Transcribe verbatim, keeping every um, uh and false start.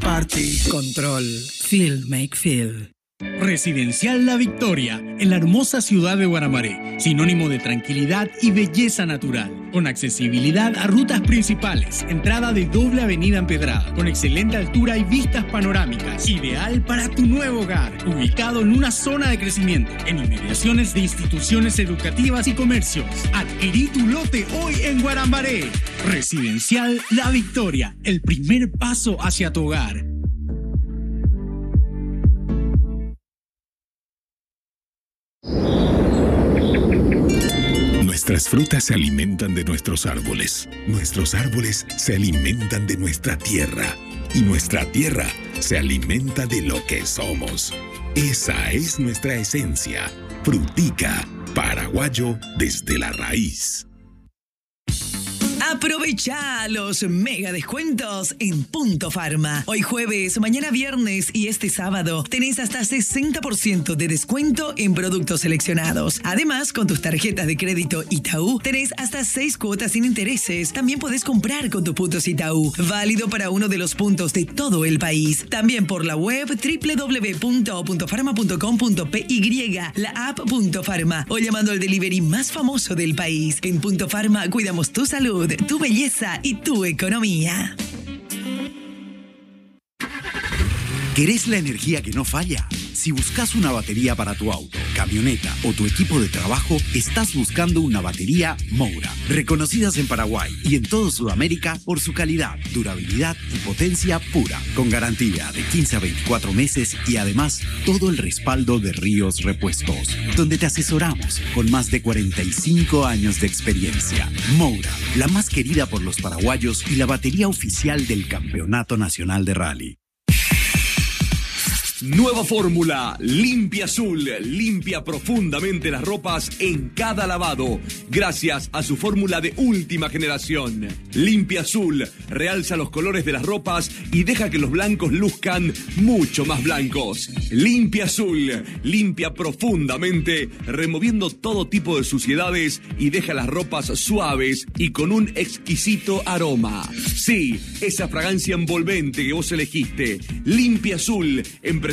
party. Control. Feel, make feel. Residencial La Victoria, en la hermosa ciudad de Guaramaré, sinónimo de tranquilidad y belleza natural, con accesibilidad a rutas principales, entrada de doble avenida empedrada, con excelente altura y vistas panorámicas, ideal para tu nuevo hogar, ubicado en una zona de crecimiento, en inmediaciones de instituciones educativas y comercios. Adquirí tu lote hoy en Guaramaré. Residencial La Victoria, el primer paso hacia tu hogar. Nuestras frutas se alimentan de nuestros árboles, nuestros árboles se alimentan de nuestra tierra y nuestra tierra se alimenta de lo que somos. Esa es nuestra esencia. Frutica, paraguayo desde la raíz. Aprovecha los mega descuentos en Punto Pharma. Hoy jueves, mañana viernes y este sábado tenés hasta sesenta por ciento de descuento en productos seleccionados. Además, con tus tarjetas de crédito Itaú tenés hasta seis cuotas sin intereses. También podés comprar con tus puntos Itaú. Válido para uno de los puntos de todo el país. También por la web doble u doble u doble u punto punto pharma punto com punto p y, la app Punto Pharma o llamando al delivery más famoso del país. En Punto Pharma cuidamos tu salud, tu belleza y tu economía. ¿Querés la energía que no falla? Si buscas una batería para tu auto, camioneta o tu equipo de trabajo, estás buscando una batería Moura. Reconocidas en Paraguay y en toda Sudamérica por su calidad, durabilidad y potencia pura. Con garantía de quince a veinticuatro meses y además todo el respaldo de Ríos Repuestos, donde te asesoramos con más de cuarenta y cinco años de experiencia. Moura, la más querida por los paraguayos y la batería oficial del Campeonato Nacional de Rally. Nueva fórmula, Limpia Azul, limpia profundamente las ropas en cada lavado, gracias a su fórmula de última generación. Limpia Azul, realza los colores de las ropas y deja que los blancos luzcan mucho más blancos. Limpia Azul, limpia profundamente, removiendo todo tipo de suciedades y deja las ropas suaves y con un exquisito aroma. Sí, esa fragancia envolvente que vos elegiste. Limpia Azul, en